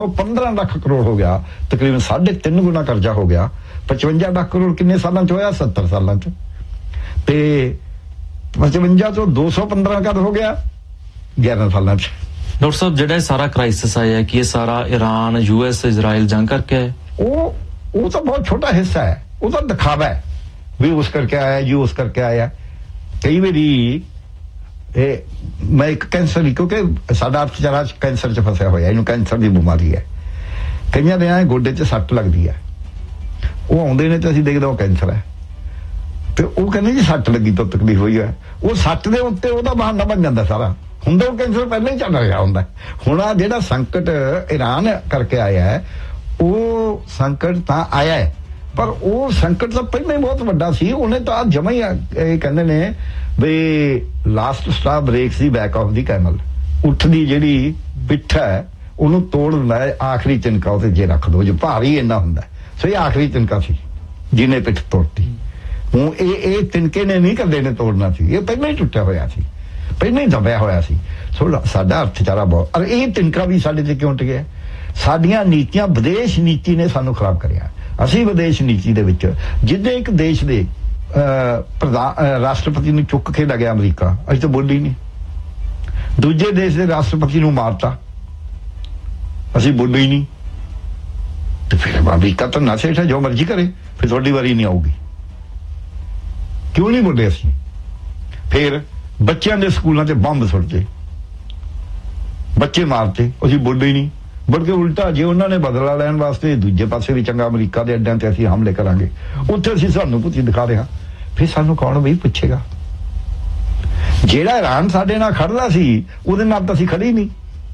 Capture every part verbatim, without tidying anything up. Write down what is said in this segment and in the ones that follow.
पंद्रह लाख करोड़ हो गया, तकरीबन साढ़े तीन गुना कर्जा हो गया। पचवंजा लाख करोड़ किन्ने सालों च होया? सत्तर सालों च। ते पचवंजा तो दो सौ पंद्रह कद हो गया? ग्यारह सालों च। डॉक्टर साहब जेड़ा सारा क्राइसिस आया है कि ये सारा ईरान, यूएस, इजराइल जंग करके है? वो वो तो बहुत छोटा हिस्सा है, वो तो दिखावा है भी उस करके आया, यू उस करके आया। कई बारी ए, मैं एक कैंसर ही, क्योंकि साडा अर्थचारा कैंसर च फसिया होया, इनू कैंसर की बीमारी है। कईयां दे आए गोडे च सट्ट लगदी है, वो आउंदे ने ते असीं देखदे ओ कैंसर है, ते वो कहंदे जी सट्ट लगी तो तकलीफ हुई है। वो सट्ट दे उत्ते ओहदा बहाना बन जांदा सारा, हुंदा वो कैंसर पहले ही चल रहा हुंदा। हुण आ जिहड़ा संकट ईरान करके आया है, वो संकट तां आया है, पर वो संकट तो पहले ही बहुत वड्डा सी। उन्हें तो जमा ही कहंदे ने भी last star breaks the back of the camel, उठदी जिहड़ी पिठ है ਉਹਨੂੰ ਤੋੜ ਦਿੰਦਾ ਹੈ ਆਖਰੀ ਤਿਨਕਾ ਉਹਦੇ ਜੇ ਰੱਖ ਦੋ, ਜੋ ਭਾਰੀ ਇੰਨਾ ਹੁੰਦਾ। ਸੋ ਇਹ ਆਖਰੀ ਤਿਨਕਾ ਸੀ ਜਿਹਨੇ ਪਿੱਠ ਤੋੜਤੀ। ਹੁਣ ਇਹ ਇਹ ਤਿਨਕੇ ਨੇ ਨਹੀਂ ਕਰਦੇ ਨੇ ਤੋੜਨਾ ਸੀ, ਇਹ ਪਹਿਲਾਂ ਹੀ ਟੁੱਟਿਆ ਹੋਇਆ ਸੀ, ਪਹਿਲਾਂ ਹੀ ਦਬਿਆ ਹੋਇਆ ਸੀ। ਸੋ ਸਾਡਾ ਅਰਥਚਾਰਾ ਬਹੁਤ, ਔਰ ਇਹ ਤਿਨਕਾ ਵੀ ਸਾਡੇ ਤੇ ਕਿਉਂ ਟਿਕਿਆ? ਸਾਡੀਆਂ ਨੀਤੀਆਂ, ਵਿਦੇਸ਼ ਨੀਤੀ ਨੇ ਸਾਨੂੰ ਖਰਾਬ ਕਰਿਆ। ਅਸੀਂ ਵਿਦੇਸ਼ ਨੀਤੀ ਦੇ ਵਿੱਚ ਜਿੱਦੇ ਇੱਕ ਦੇਸ਼ ਦੇ ਪ੍ਰਧਾਨ ਰਾਸ਼ਟਰਪਤੀ ਨੂੰ ਚੁੱਕ ਕੇ ਲੱਗਿਆ ਅਮਰੀਕਾ, ਅਸੀਂ ਤਾਂ ਬੋਲੀ ਨਹੀਂ। ਦੂਜੇ ਦੇਸ਼ ਦੇ ਰਾਸ਼ਟਰਪਤੀ ਨੂੰ ਮਾਰਤਾ, ਅਸੀਂ ਬੋਲੇ ਹੀ ਨਹੀਂ। ਤੇ ਫਿਰ ਅਮਰੀਕਾ ਤਾਂ ਨਾ ਸੇਠ ਹੈ, ਜੋ ਮਰਜ਼ੀ ਕਰੇ, ਫਿਰ ਤੁਹਾਡੀ ਵਾਰੀ ਨਹੀਂ ਆਊਗੀ। ਕਿਉਂ ਨਹੀਂ ਬੋਲੇ ਅਸੀਂ? ਫਿਰ ਬੱਚਿਆਂ ਦੇ ਸਕੂਲਾਂ 'ਚ ਬੰਬ ਸੁੱਟਦੇ, ਬੱਚੇ ਮਾਰਤੇ, ਅਸੀਂ ਬੋਲੇ ਹੀ ਨਹੀਂ। ਬਲਕਿ ਉਲਟਾ ਜੇ ਉਹਨਾਂ ਨੇ ਬਦਲਾ ਲੈਣ ਵਾਸਤੇ ਦੂਜੇ ਪਾਸੇ ਵੀ ਚੰਗਾ ਅਮਰੀਕਾ ਦੇ ਅੱਡਿਆਂ ਤੇ ਅਸੀਂ ਹਮਲੇ ਕਰਾਂਗੇ, ਉੱਥੇ ਅਸੀਂ ਸਾਨੂੰ ਪੁੱਛੀ ਦਿਖਾ ਰਹੇ ਹਾਂ। ਫਿਰ ਸਾਨੂੰ ਕੌਣ ਬਈ ਪੁੱਛੇਗਾ? ਜਿਹੜਾ ਇਰਾਨ ਸਾਡੇ ਨਾਲ ਖੜਦਾ ਸੀ ਉਹਦੇ ਨਾਲ ਤਾਂ ਅਸੀਂ ਖੜੇ ਹੀ ਨਹੀਂ।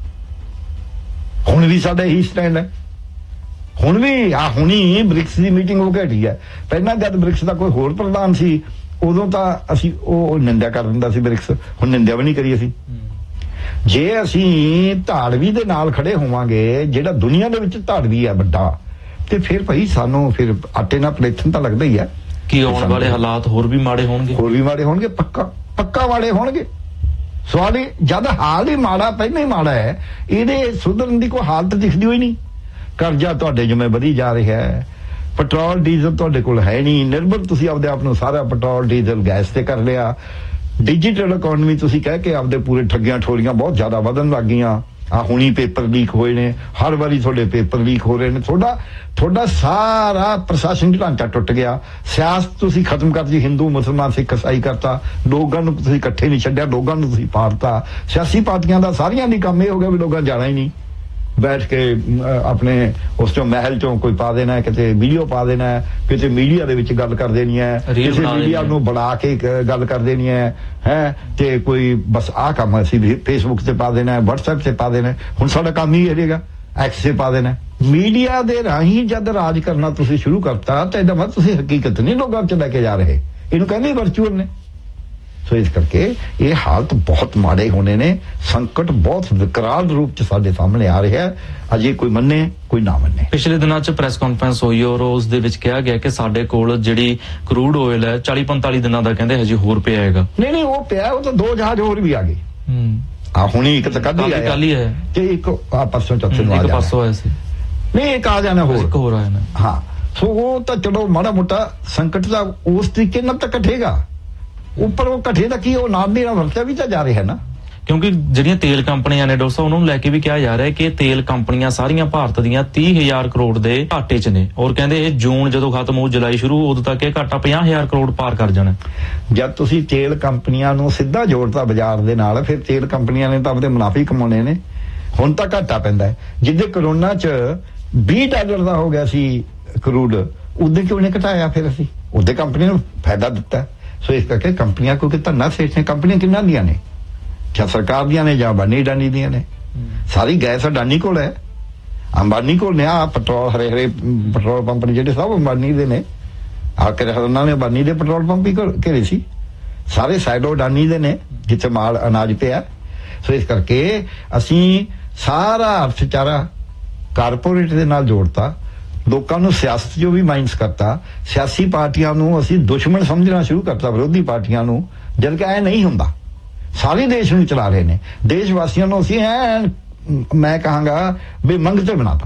ਹੁਣ ਵੀ ਸਾਡਾ ਇਹੀ ਸਟੈਂਡ ਹੈ। ਹੁਣ ਵੀ ਆ ਹੁਣੀ ਬ੍ਰਿਕਸ ਦੀ ਮੀਟਿੰਗ ਹੋ ਕੇ ਹਟੀ ਹੈ। ਪਹਿਲਾਂ ਜਦ ਬ੍ਰਿਕਸ ਦਾ ਕੋਈ ਹੋਰ ਪ੍ਰਧਾਨ ਸੀ ਉਦੋਂ ਤਾਂ ਅਸੀਂ ਉਹ ਨਿੰਦਿਆ ਕਰ ਦਿੰਦਾ ਸੀ ਬ੍ਰਿਕਸ, ਹੁਣ ਨਿੰਦਿਆ ਵੀ ਨਹੀਂ ਕਰੀ ਅਸੀਂ। ਜੇ ਅਸੀਂ ਧਾੜਵੀ ਦੇ ਨਾਲ ਖੜੇ ਹੋਵਾਂਗੇ, ਜਿਹੜਾ ਦੁਨੀਆ ਦੇ ਵਿੱਚ ਧਾੜਵੀ ਹੈ ਵੱਡਾ, ਤੇ ਫਿਰ ਭਾਈ ਸਾਨੂੰ ਫਿਰ ਆਟੇ ਨਾਲ ਪਲੇਥਨ ਤਾਂ ਲੱਗਦਾ ਹੀ ਹੈ ਕਿ ਆਉਣ ਵਾਲੇ ਹਾਲਾਤ ਹੋਰ ਵੀ ਮਾੜੇ ਹੋਣਗੇ। ਹੋਰ ਵੀ ਮਾੜੇ ਹੋਣਗੇ, ਪੱਕਾ ਪੱਕਾ ਮਾੜੇ ਹੋਣਗੇ। ਸਵਾਲ ਹੀ ਜਦ ਹਾਲ ਹੀ ਮਾੜਾ, ਪਹਿਲਾਂ ਹੀ ਮਾੜਾ ਹੈ, ਇਹਦੇ ਸੁਧਰਨ ਦੀ ਕੋਈ ਹਾਲਤ ਦਿਖਦੀ ਹੋਈ ਨਹੀਂ। ਕਰਜ਼ਾ ਤੁਹਾਡੇ ਜਿਵੇਂ ਵਧੀ ਜਾ ਰਿਹਾ ਹੈ, ਪੈਟਰੋਲ ਡੀਜ਼ਲ ਤੁਹਾਡੇ ਕੋਲ ਹੈ ਨਹੀਂ, ਨਿਰਭਰ ਤੁਸੀਂ ਆਪਦੇ ਆਪ ਨੂੰ ਸਾਰਾ ਪੈਟਰੋਲ ਡੀਜ਼ਲ ਗੈਸ ਤੇ ਕਰ ਲਿਆ। ਡਿਜੀਟਲ ਇਕੋਨਮੀ ਤੁਸੀਂ ਕਹਿ ਕੇ ਆਪਦੇ ਪੂਰੇ ਠੱਗੀਆਂ ਠੋਰੀਆਂ ਬਹੁਤ ਜ਼ਿਆਦਾ ਵਧਣ ਲੱਗ ਗਈਆਂ। ਆ ਹੁਣੀ ਪੇਪਰ ਲੀਕ ਹੋਏ ਨੇ, ਹਰ ਵਾਰੀ ਤੁਹਾਡੇ ਪੇਪਰ ਲੀਕ ਹੋ ਰਹੇ ਨੇ। ਤੁਹਾਡਾ ਤੁਹਾਡਾ ਸਾਰਾ ਪ੍ਰਸ਼ਾਸਨਿਕ ਢਾਂਚਾ ਟੁੱਟ ਗਿਆ। ਸਿਆਸਤ ਤੁਸੀਂ ਖਤਮ ਕਰਤੀ, ਹਿੰਦੂ ਮੁਸਲਮਾਨ ਸਿੱਖ ਈਸਾਈ ਕਰਤਾ, ਲੋਕਾਂ ਨੂੰ ਤੁਸੀਂ ਇਕੱਠੇ ਨਹੀਂ ਛੱਡਿਆ, ਲੋਕਾਂ ਨੂੰ ਤੁਸੀਂ ਪਾੜਤਾ। ਸਿਆਸੀ ਪਾਰਟੀਆਂ ਦਾ ਸਾਰੀਆਂ ਦੀ ਕੰਮ ਇਹ ਹੋ ਗਿਆ ਵੀ ਲੋਕਾਂ ਜਾਣਾ ਹੀ ਨਹੀਂ, ਬੈਠ ਕੇ ਆਪਣੇ ਉਸ ਚੋਂ ਮਹਿਲ ਚੋਂ ਕੋਈ ਪਾ ਦੇਣਾ, ਕਿਤੇ ਵੀਡੀਓ ਪਾ ਦੇਣਾ, ਕਿਤੇ ਮੀਡੀਆ ਦੇ ਵਿੱਚ ਗੱਲ ਕਰ ਦੇਣੀ ਹੈ, ਕਿਸੇ ਮੀਡੀਆ ਨੂੰ ਬਣਾ ਕੇ ਗੱਲ ਕਰ ਦੇਣੀ ਹੈ ਹੈ ਤੇ ਕੋਈ ਬਸ ਆਹ ਕੰਮ ਅਸੀਂ ਫੇਸਬੁੱਕ ਤੇ ਪਾ ਦੇਣਾ, ਵਟਸਐਪ ਤੇ ਪਾ ਦੇਣਾ। ਹੁਣ ਸਾਡਾ ਕੰਮ ਹੀ ਇਹ ਰਹੇਗਾ, ਐਕਸ ਤੇ ਪਾ ਦੇਣਾ। ਮੀਡੀਆ ਦੇ ਰਾਹੀਂ ਜਦ ਰਾਜ ਕਰਨਾ ਤੁਸੀਂ ਸ਼ੁਰੂ ਕਰਤਾ ਤਾਂ ਇਹਦਾ ਮਤਲਬ ਤੁਸੀਂ ਹਕੀਕਤ ਨਹੀਂ ਲੋਕਾਂ 'ਚ ਲੈ ਕੇ ਜਾ ਰਹੇ, ਇਹਨੂੰ ਕਹਿੰਦੇ ਵਰਚੁਅਲ ਨੇ। ਸੋ ਇਸ ਕਰਕੇ ਇਹ ਹਾਲਤ ਬਹੁਤ ਮਾੜੇ ਹੋਣੇ ਨੇ। ਸੰਕਟ ਬਹੁਤ ਵਿਕਰਾਲ ਰੂਪ 'ਚ ਸਾਡੇ ਸਾਹਮਣੇ ਆ ਰਿਹਾ ਹੈ, ਅਜੇ ਕੋਈ ਮੰਨੇ ਕੋਈ ਨਾ ਮੰਨੇ। ਪਿਛਲੇ ਦਿਨਾਂ 'ਚ ਪ੍ਰੈਸ ਕਾਨਫਰੰਸ ਹੋਈ ਔਰ ਉਸ ਦੇ ਵਿੱਚ ਕਿਹਾ ਗਿਆ ਕਿ ਸਾਡੇ ਕੋਲ ਜਿਹੜੀ ਕਰੂਡ ਆਇਲ ਹੈ ਚਾਲੀ ਪੰਤਾਲੀ ਦਿਨਾਂ ਦਾ ਕਹਿੰਦੇ ਹਜੇ ਹੋਰ ਪਿਆ ਹੈਗਾ। ਨਹੀਂ ਨਹੀਂ ਉਹ ਪਿਆ, ਉਹ ਤਾਂ ਦੋ ਜਹਾਜ਼ ਹੋਰ ਵੀ ਆ ਗਏ। ਆ ਹੁਣੀ ਇੱਕ ਤਾਂ ਕੱਢ ਹੀ ਆਇਆ ਤੇ ਇੱਕ ਆ ਪਰਸੋਂ ਚੌਥੇ ਨੂੰ ਆ ਜਾਣਾ, ਪਰਸੋਂ ਆਇਆ ਸੀ। ਨਹੀਂ ਇੱਕ ਆ ਜਾਣਾ ਹੋਰ, ਇੱਕ ਹੋਰ ਆਇਆ ਨਾ। ਹਾਂ ਸੋ ਉਹ ਤਾਂ ਚਲੋ ਮਾੜਾ ਮੋਟਾ ਸੰਕਟ ਦਾ ਉਸ ਤਰੀਕੇ ਨਾਲ ਤਾਂ ਘਟੇਗਾ। ਉੱਪਰ ਉਹ ਘਟੇ ਦਾ ਕੀ, ਉਹ ਨਾਲ ਦੀ ਨਾਲ ਵਰਤਿਆ ਵੀ ਤਾਂ ਜਾ ਰਿਹਾ ਨਾ। ਕਿਉਂਕਿ ਜਿਹੜੀਆਂ ਤੇਲ ਕੰਪਨੀਆਂ ਨੇ ਡੋਸਾ, ਉਹਨਾਂ ਨੂੰ ਲੈ ਕੇ ਵੀ ਕਿਹਾ ਜਾ ਰਿਹਾ ਕਿ ਤੇਲ ਕੰਪਨੀਆਂ ਸਾਰੀਆਂ ਭਾਰਤ ਦੀਆਂ ਤੀਹ ਹਜ਼ਾਰ ਕਰੋੜ ਦੇ ਘਾਟੇ 'ਚ ਨੇ। ਔਰ ਕਹਿੰਦੇ ਇਹ ਜੂਨ ਜਦੋਂ ਖਤਮ ਹੋ, ਜੁਲਾਈ ਸ਼ੁਰੂ, ਉਦੋਂ ਤੱਕ ਇਹ ਘਾਟਾ ਪੰਜਾਹ ਹਜ਼ਾਰ ਕਰੋੜ ਪਾਰ ਕਰ ਜਾਣਾ। ਜਦ ਤੁਸੀਂ ਤੇਲ ਕੰਪਨੀਆਂ ਨੂੰ ਸਿੱਧਾ ਜੋੜਤਾ ਬਾਜ਼ਾਰ ਦੇ ਨਾਲ, ਫਿਰ ਤੇਲ ਕੰਪਨੀਆਂ ਨੇ ਤਾਂ ਆਪਣੇ ਮੁਨਾਫੇ ਕਮਾਉਣੇ ਨੇ। ਹੁਣ ਤਾਂ ਘਾਟਾ ਪੈਂਦਾ ਹੈ। ਜਿੱਦੇ ਕਰੋਨਾ 'ਚ ਵੀਹ ਡਾਲਰ ਦਾ ਹੋ ਗਿਆ ਸੀ ਕਰੂਡ, ਉਹਦੇ ਕਿਉਂ ਨਹੀਂ ਘਟਾਇਆ? ਫਿਰ ਅਸੀਂ ਉਹਦੇ ਕੰਪਨੀ ਨੂੰ ਫਾਇਦਾ ਦਿੱਤਾ। ਸੋ ਇਸ ਕਰਕੇ ਕੰਪਨੀਆਂ ਕਿਉਂਕਿ ਧੰਨਾ ਸੇਠ ਨੇ, ਕੰਪਨੀਆਂ ਕਿੰਨਾਂ ਦੀਆਂ ਨੇ, ਜਾਂ ਸਰਕਾਰ ਦੀਆਂ ਨੇ ਜਾਂ ਅਡਾਨੀ ਅਡਾਨੀ ਦੀਆਂ ਨੇ। ਸਾਰੀ ਗੈਸ ਅਡਾਨੀ ਕੋਲ ਹੈ, ਅੰਬਾਨੀ ਕੋਲ ਨੇ। ਆ ਪੈਟਰੋਲ ਹਰੇ ਹਰੇ ਪੈਟਰੋਲ ਪੰਪ ਨੇ ਜਿਹੜੇ ਸਭ ਅੰਬਾਨੀ ਦੇ ਨੇ। ਆ ਕੇ ਉਹਨਾਂ ਨੇ ਅੰਬਾਨੀ ਦੇ ਪੈਟਰੋਲ ਪੰਪ ਹੀ ਘੇਰੇ ਸੀ, ਸਾਰੇ ਸਾਈਡੋ ਅਡਾਨੀ ਦੇ ਨੇ ਜਿੱਥੇ ਮਾਲ ਅਨਾਜ ਪਿਆ। ਸੋ ਇਸ ਕਰਕੇ ਅਸੀਂ ਸਾਰਾ ਅਰਥਚਾਰਾ ਕਾਰਪੋਰੇਟ ਦੇ ਨਾਲ ਜੋੜਤਾ, ਲੋਕਾਂ ਨੂੰ ਸਿਆਸਤ 'ਚੋਂ ਵੀ ਮਾਈਨਸ ਕਰਤਾ। ਸਿਆਸੀ ਪਾਰਟੀਆਂ ਨੂੰ ਅਸੀਂ ਦੁਸ਼ਮਣ ਸਮਝਣਾ ਸ਼ੁਰੂ ਕਰਤਾ, ਵਿਰੋਧੀ ਪਾਰਟੀਆਂ ਨੂੰ, ਜਦ ਕਿ ਐ ਨਹੀਂ ਹੁੰਦਾ। ਸਾਰੇ ਦੇਸ਼ ਨੂੰ ਚਲਾ ਰਹੇ ਨੇ। ਦੇਸ਼ ਵਾਸੀਆਂ ਨੂੰ ਅਸੀਂ ਐਨ मैं कहांगा भी मंगते बनाता